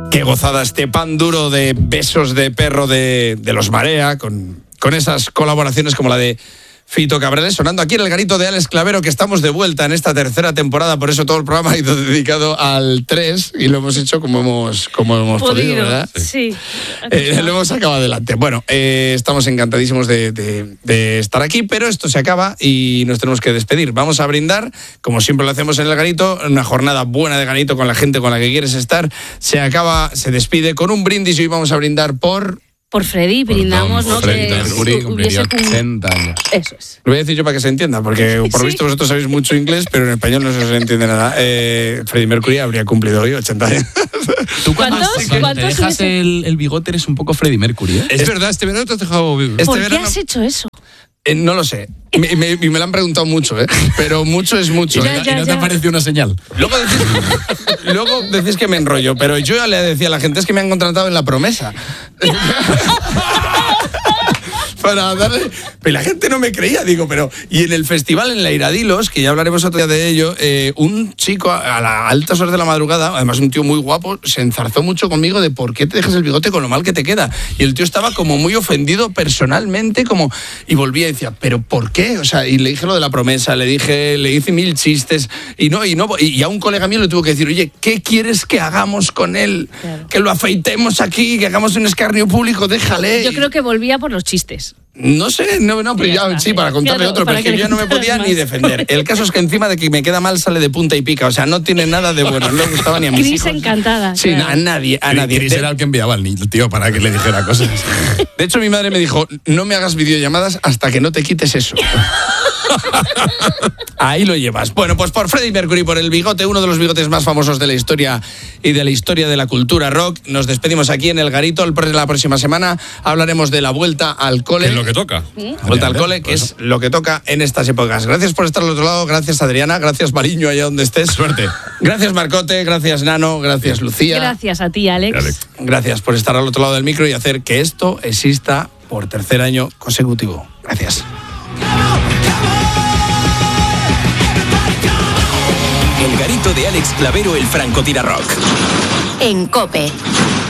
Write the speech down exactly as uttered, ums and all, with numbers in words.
Qué gozada este pan duro de besos de perro de, de los Marea, con, con esas colaboraciones como la de Fito Cabrales, sonando aquí en el garito de Alex Clavero, que estamos de vuelta en esta tercera temporada, por eso todo el programa ha ido dedicado al tres y lo hemos hecho como hemos, como hemos podido, podido, ¿verdad? Sí. Eh, lo hemos sacado adelante. Bueno, eh, estamos encantadísimos de, de, de estar aquí, pero esto se acaba y nos tenemos que despedir. Vamos a brindar, como siempre lo hacemos en el garito, una jornada buena de garito con la gente con la que quieres estar. Se acaba, se despide con un brindis y hoy vamos a brindar por... Por Freddy, brindamos, por ¿no? Freddy que Mercury cumpliría ochenta años. Eso es. Lo voy a decir yo para que se entienda, porque por lo Sí. visto vosotros sabéis mucho inglés, pero en español no se entiende nada. Eh, Freddie Mercury habría cumplido hoy ochenta años. Tú cuando, ¿Cuántos? cuando ¿Cuántos te dejas hubiese- el, el bigote eres un poco Freddie Mercury, ¿eh? Es verdad, este verano te has dejado... Este ¿Por qué verano- has hecho eso? Eh, no lo sé. Me, me, me lo han preguntado mucho, ¿eh? Pero mucho es mucho. Ya, ¿eh? ya, ¿Y no ya. te parece una señal? Luego decís, luego decís que me enrollo, pero yo ya le decía a la gente, es que me han contratado en La Promesa. Para darle... Pero la gente no me creía, digo, pero... Y en el festival, en la Iradilos, que ya hablaremos otro día de ello, eh, un chico a las altas horas de la madrugada, además un tío muy guapo, se enzarzó mucho conmigo de por qué te dejas el bigote con lo mal que te queda. Y el tío estaba como muy ofendido personalmente, como... Y volvía y decía, ¿pero por qué? O sea, y le dije lo de La Promesa, le dije, le hice mil chistes, y no, y no... Y a un colega mío le tuvo que decir, oye, ¿qué quieres que hagamos con él? Claro. Que lo afeitemos aquí, que hagamos un escarnio público, déjale. Yo creo que volvía por los chistes. No sé, no, no, pero Ya ya, está, sí, para contarle claro, otro, para pero es que que le yo no me contaras podía más. ni defender. El caso es que encima de que me queda mal sale de punta y pica, o sea, no tiene nada de bueno, no le gustaba ni a mis Cris hijos. encantada. Sí, claro. a nadie, a nadie. Chris De, era el que enviaba al niño, tío, para que le dijera cosas. de hecho, mi madre me dijo, no me hagas videollamadas hasta que no te quites eso. Ahí lo llevas. Bueno, pues por Freddie Mercury, por el bigote, uno de los bigotes más famosos de la historia y de la historia de la cultura rock, nos despedimos aquí en El Garito. El- La próxima semana hablaremos de la vuelta al cole. Que es lo que toca. Vuelta al cole, que es lo que toca en estas épocas. Gracias por estar al otro lado, gracias Adriana, gracias Mariño, allá donde estés. Suerte. Gracias Marcote, gracias Nano, gracias Lucía. Gracias a ti, Alex. Alex. Gracias por estar al otro lado del micro y hacer que esto exista por tercer año consecutivo. Gracias. El garito de Alex Clavero, el francotirador rock. En COPE.